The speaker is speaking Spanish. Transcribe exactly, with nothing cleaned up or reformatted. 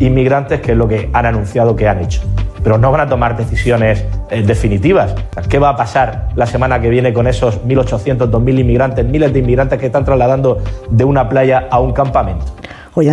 inmigrantes, que es lo que han anunciado que han hecho. Pero no van a tomar decisiones eh, definitivas. ¿Qué va a pasar la semana que viene con esos mil ochocientos, dos mil inmigrantes, miles de inmigrantes que están trasladando de una playa a un campamento?